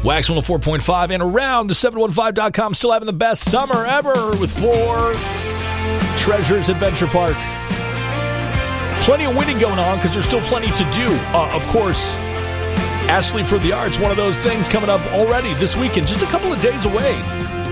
Wax 104.5 and around the 715.com. Still having the best summer ever with 4 Treasures Adventure Park. Plenty of winning going on because there's still plenty to do. Of course, Ashley for the Arts, one of those things coming up already this weekend, just a couple of days away.